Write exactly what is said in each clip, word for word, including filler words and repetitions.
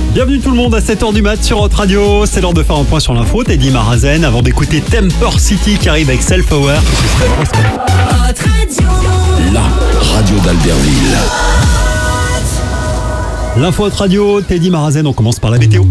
Bienvenue tout le monde à sept heures du mat sur Hot Radio. C'est l'heure de faire un point sur l'info. Teddy Marazen avant d'écouter Temper City qui arrive avec Self-Power. La radio d'Albertville. L'info Hot Radio, Teddy Marazen, on commence par la météo.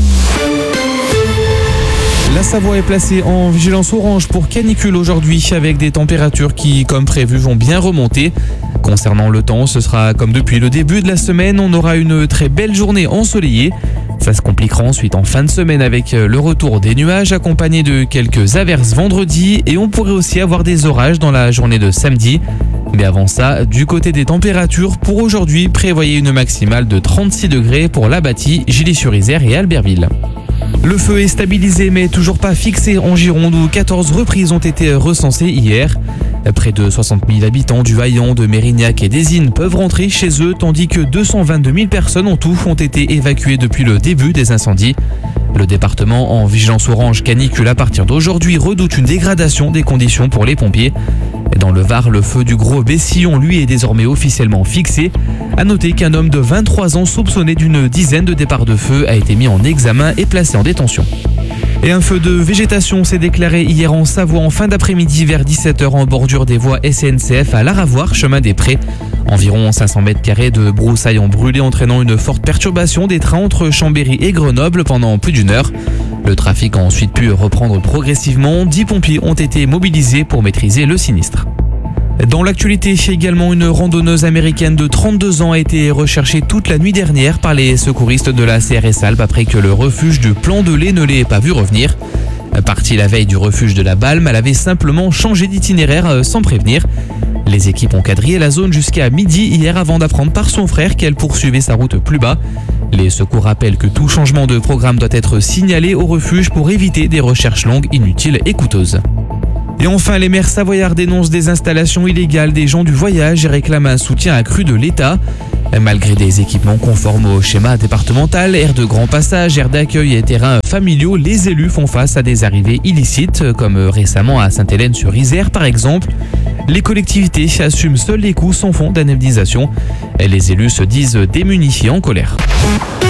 La Savoie est placée en vigilance orange pour canicule aujourd'hui avec des températures qui, comme prévu, vont bien remonter. Concernant le temps, ce sera comme depuis le début de la semaine, on aura une très belle journée ensoleillée. Ça se compliquera ensuite en fin de semaine avec le retour des nuages accompagnés de quelques averses vendredi et on pourrait aussi avoir des orages dans la journée de samedi. Mais avant ça, du côté des températures, pour aujourd'hui, prévoyez une maximale de trente-six degrés pour Labatty, Gilly-sur-Isère et Albertville. Le feu est stabilisé mais toujours pas fixé en Gironde où quatorze reprises ont été recensées hier. Près de soixante mille habitants du Vaillant, de Mérignac et d'Ezine peuvent rentrer chez eux tandis que deux cent vingt-deux mille personnes en tout ont été évacuées depuis le début des incendies. Le département en vigilance orange canicule à partir d'aujourd'hui redoute une dégradation des conditions pour les pompiers. Dans le Var, le feu du Gros Bessillon, lui, est désormais officiellement fixé. À noter qu'un homme de vingt-trois ans soupçonné d'une dizaine de départs de feu a été mis en examen et placé en détention. Et un feu de végétation s'est déclaré hier en Savoie en fin d'après-midi vers dix-sept heures en bordure des voies S N C F à l'Aravoire, chemin des Prés. Environ cinq cents mètres carrés de broussailles ont brûlé entraînant une forte perturbation des trains entre Chambéry et Grenoble pendant plus d'une heure. Le trafic a ensuite pu reprendre progressivement. dix pompiers ont été mobilisés pour maîtriser le sinistre. Dans l'actualité, également une randonneuse américaine de trente-deux ans a été recherchée toute la nuit dernière par les secouristes de la C R S Alpes après que le refuge du Plan de Lay ne l'ait pas vue revenir. Partie la veille du refuge de la Balme, elle avait simplement changé d'itinéraire sans prévenir. Les équipes ont quadrillé la zone jusqu'à midi hier avant d'apprendre par son frère qu'elle poursuivait sa route plus bas. Les secours rappellent que tout changement de programme doit être signalé au refuge pour éviter des recherches longues, inutiles et coûteuses. Et enfin, les maires savoyards dénoncent des installations illégales des gens du voyage et réclament un soutien accru de l'État. Malgré des équipements conformes au schéma départemental, aires de grand passage, aires d'accueil et terrains familiaux, les élus font face à des arrivées illicites, comme récemment à Sainte-Hélène-sur-Isère par exemple. Les collectivités assument seuls les coûts sans fonds d'indemnisation. Les élus se disent démunis et en colère.